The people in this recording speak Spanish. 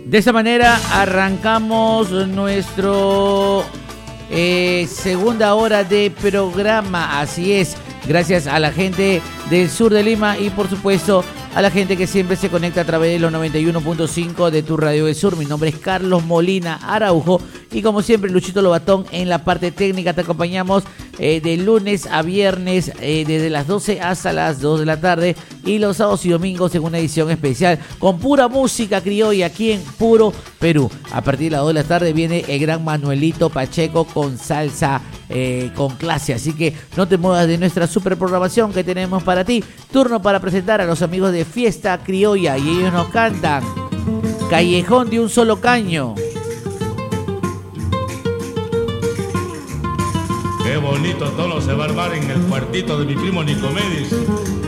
De esa manera arrancamos nuestro segunda hora de programa. Así es, gracias a la gente del sur de Lima y por supuesto a la gente que siempre se conecta a través de los 91.5 de tu Radio del Sur. Mi nombre es Carlos Molina Araujo y como siempre Luchito Lobatón en la parte técnica. Te acompañamos de lunes a viernes desde las 12 hasta las 2 de la tarde y los sábados y domingos en una edición especial con pura música criolla aquí en Puro Perú. A partir de las 2 de la tarde viene el gran Manuelito Pacheco con salsa con clase, así que no te muevas de nuestra super programación que tenemos para ti. Turno para presentar a los amigos de Fiesta Criolla y ellos nos cantan Callejón de un Solo Caño. Qué bonito tono se va a armar en el cuartito de mi primo Nicomedes.